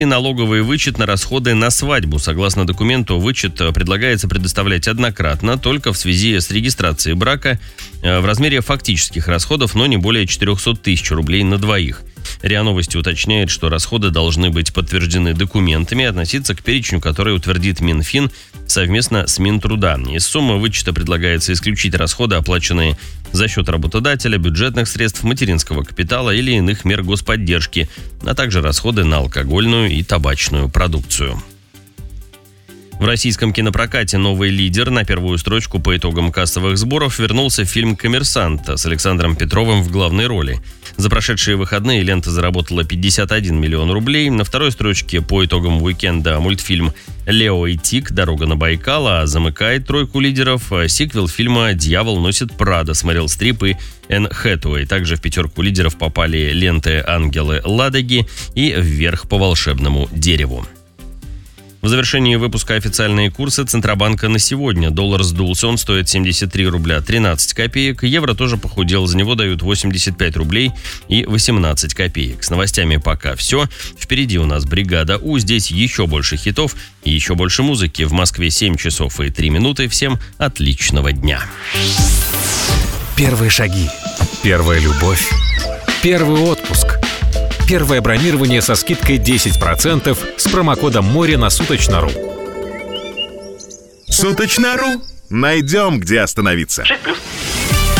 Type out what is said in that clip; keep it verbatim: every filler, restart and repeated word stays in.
И налоговый вычет на расходы на свадьбу. Согласно документу, вычет предлагается предоставлять однократно, только в связи с регистрацией брака, в размере фактических расходов, но не более четыреста тысяч рублей на двоих. РИА Новости уточняет, что расходы должны быть подтверждены документами и относиться к перечню, который утвердит Минфин совместно с Минтруда. Из суммы вычета предлагается исключить расходы, оплаченные за счет работодателя, бюджетных средств, материнского капитала или иных мер господдержки, а также расходы на алкогольную и табачную продукцию. В российском кинопрокате новый лидер. На первую строчку по итогам кассовых сборов вернулся фильм «Коммерсант» с Александром Петровым в главной роли. За прошедшие выходные лента заработала пятьдесят один миллион рублей. На второй строчке по итогам уикенда мультфильм «Лео и Тиг. Дорога на Байкал», а замыкает тройку лидеров сиквел фильма «Дьявол носит Прада» с Мэрил Стрип и Энн Хэтэуэй. Также в пятерку лидеров попали ленты «Ангелы Ладоги» и «Вверх по волшебному дереву». В завершении выпуска официальные курсы Центробанка на сегодня. Доллар сдулся, он стоит семьдесят три рубля тринадцать копеек. Евро тоже похудел, за него дают восемьдесят пять рублей и восемнадцать копеек. С новостями пока все. Впереди у нас бригада У. Здесь еще больше хитов и еще больше музыки. В Москве семь часов и три минуты. Всем отличного дня. Первые шаги. Первая любовь. Первый отпуск. Первое бронирование со скидкой десять процентов с промокодом «Море» на Суточно.ру. Суточно.ру. Найдем, где остановиться. шесть плюс.